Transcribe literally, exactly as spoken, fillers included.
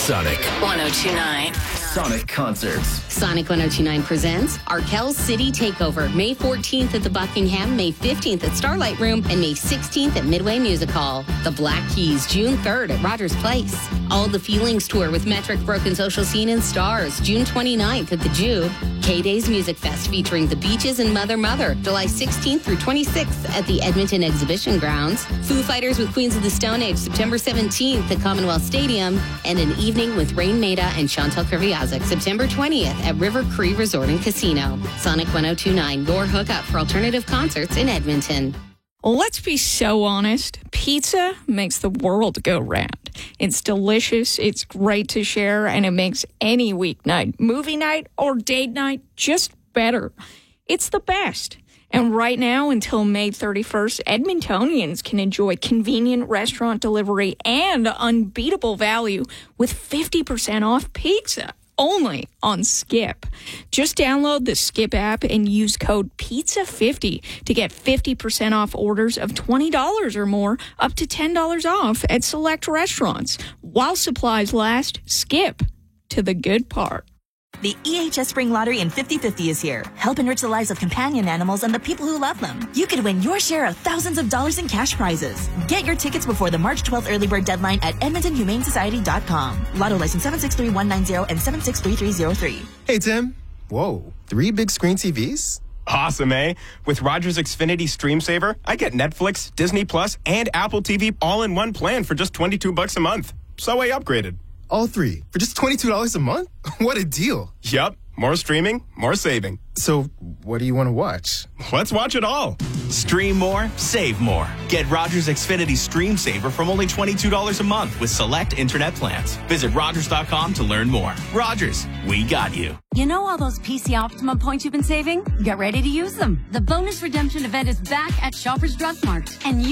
Sonic one oh two point nine. Sonic Concerts. Sonic one oh two point nine presents Arkell's City Takeover, May fourteenth at the Buckingham, May fifteenth at Starlight Room, and May sixteenth at Midway Music Hall. The Black Keys, June third at Rogers Place. All the Feelings Tour with Metric, Broken Social Scene, and Stars, June twenty-ninth at the Jube. K-Days Music Fest featuring The Beaches and Mother Mother, July sixteenth through twenty-sixth at the Edmonton Exhibition Grounds. Foo Fighters with Queens of the Stone Age, September seventeenth at Commonwealth Stadium. And an evening with Rain Maida and Chantal Kreviazek, September twentieth at River Cree Resort and Casino. Sonic one oh two point nine, your hookup for alternative concerts in Edmonton. Let's be so honest. Pizza makes the world go round. It's delicious, it's great to share, and it makes any weeknight, movie night, or date night just better. It's the best. And right now, until May thirty-first, Edmontonians can enjoy convenient restaurant delivery and unbeatable value with fifty percent off pizza. Only on Skip. Just download the Skip app and use code pizza fifty to get fifty percent off orders of twenty dollars or more, up to ten dollars off at select restaurants. While supplies last, Skip to the good part. The E H S Spring Lottery in fifty fifty is here. Help enrich the lives of companion animals and the people who love them. You could win your share of thousands of dollars in cash prizes. Get your tickets before the March twelfth early bird deadline at edmonton humane society dot com. Lotto license seven six three one nine zero and seven six three three zero three. Hey, Tim. Whoa, three big screen T Vs? Awesome, eh? With Rogers Xfinity Stream Saver, I get Netflix, Disney Plus, and Apple T V all in one plan for just twenty-two bucks a month. So I upgraded. All three for just twenty-two dollars a month? What a deal. Yup. More streaming, more saving. So, what do you want to watch? Let's watch it all. Stream more, save more. Get Rogers Xfinity Stream Saver from only twenty-two dollars a month with select internet plans. Visit Rogers dot com to learn more. Rogers, we got you. You know all those P C Optimum points you've been saving? Get ready to use them. The bonus redemption event is back at Shoppers Drug Mart, and you